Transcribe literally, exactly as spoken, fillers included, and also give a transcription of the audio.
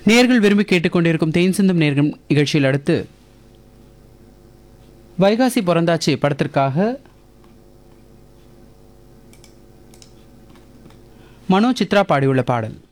நேர்கள் விரும்பி கேட்டுக்கொண்டிருக்கும் தேன் சிந்தும் நேர்கள் நிகழ்ச்சியில் அடுத்து வைகாசி பிறந்தாச்சு படத்திற்காக மனோ சித்ரா பாடியுள்ள பாடல்.